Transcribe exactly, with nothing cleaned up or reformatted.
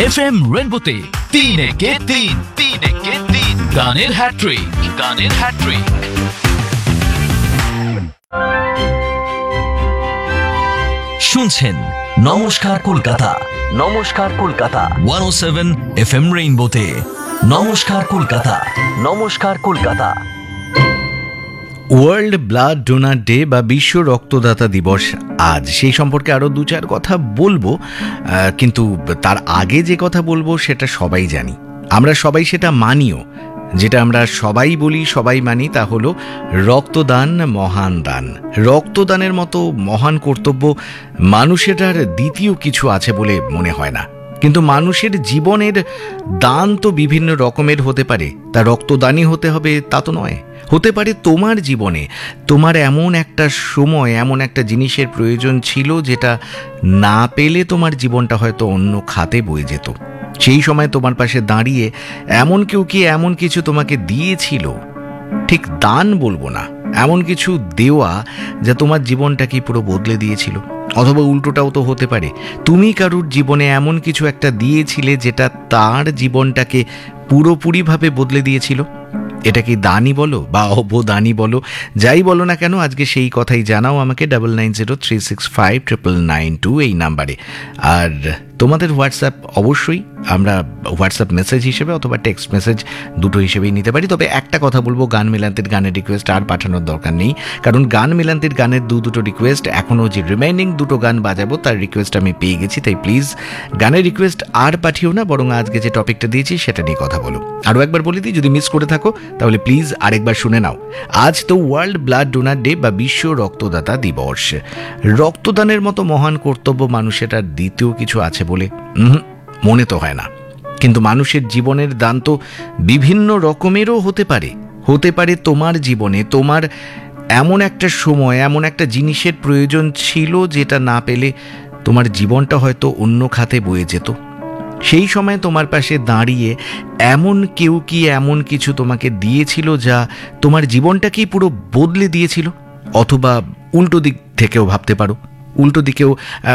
F M রেনবোতে তিন একে তিন তিন একে তিন গানের হ্যাট্রিক গানের হ্যাট্রিক। শুনছেন নমস্কার কলকাতা, নমস্কার কলকাতা একশো সাত এফ এম রেইনবোতে। নমস্কার কলকাতা, নমস্কার Kolkata. World blood donor day বা বিশ্ব রক্তদাতা দিবস আজ, সেই সম্পর্কে আরও দু চার কথা বলবো, কিন্তু তার আগে যে কথা বলবো সেটা সবাই জানি, আমরা সবাই সেটা মানিও। যেটা আমরা সবাই বলি, সবাই মানি, তা হলো রক্তদান মহান দান। রক্তদানের মতো মহান কর্তব্য মানুষের আর দ্বিতীয় কিছু আছে বলে মনে হয় না। কিন্তু মানুষের জীবনের দান তো বিভিন্ন রকমের হতে পারে, তা রক্তদানই হতে হবে তা তো নয়। হতে পারে তোমার জীবনে তোমার এমন একটা সময়, এমন একটা জিনিসের প্রয়োজন ছিল যেটা না পেলে তোমার জীবনটা হয়তো অন্য খাতে বয়ে যেত। সেই সময় তোমার পাশে দাঁড়িয়ে এমন কেউ কি এমন কিছু তোমাকে দিয়েছিল, ঠিক দান বলবো না, এমন কিছু দেওয়া যা তোমার জীবনটাকে পুরো বদলে দিয়েছিল। অথবা উল্টোটাও তো হতে পারে, তুমি কারুর জীবনে এমন কিছু একটা দিয়েছিলে যেটা তার জীবনটাকে পুরোপুরিভাবে বদলে দিয়েছিল। এটা কি দানই বলো বা অবদানই বলো, যাই বলো না কেন, আজকে সেই কথাই জানাও আমাকে double nine zero three six five triple nine two এই নাম্বারে। আর তোমাদের হোয়াটসঅ্যাপ অবশ্যই আমরা হোয়াটসঅ্যাপ মেসেজ হিসেবে অথবা টেক্সট মেসেজ দুটো হিসেবেই নিতে পারি। তবে একটা কথা বলবো, গান মিলান্তির গানের রিকোয়েস্ট আর পাঠানোর দরকার নেই, কারণ গান মিলান্তির গানের দু দুটো রিকোয়েস্ট, এখনও যে রিমেইনিং দুটো গান বাজাবো তার রিকোয়েস্ট আমি পেয়ে গেছি। তাই প্লিজ গানের রিকোয়েস্ট আর পাঠিও না, বরং আজকে যে টপিকটা দিয়েছি সেটা নিয়ে কথা বলো। আরও একবার বলে দিই, যদি মিস করে থাকো তাহলে প্লিজ আরেকবার শুনে নাও। আজ তো ওয়ার্ল্ড ব্লাড ডোনার ডে বা বিশ্ব রক্তদাতা দিবস। রক্তদানের মতো মহান কর্তব্য মানুষের আর দ্বিতীয় কিছু আছে বলে মনে তো হয় না। কিন্তু মানুষের জীবনের দান তো বিভিন্ন রকমেরও হতে পারে। হতে পারে তোমার জীবনে তোমার এমন একটা সময়, এমন একটা জিনিসের প্রয়োজন ছিল যেটা না পেলে তোমার জীবনটা হয়তো অন্য খাতে বয়ে যেত। সেই সময় তোমার পাশে দাঁড়িয়ে এমন কেউ কি এমন কিছু তোমাকে দিয়েছিল যা তোমার জীবনটাকেই পুরো বদলে দিয়েছিল। অথবা উল্টো দিক থেকেও ভাবতে পারো, উল্টো দিকেও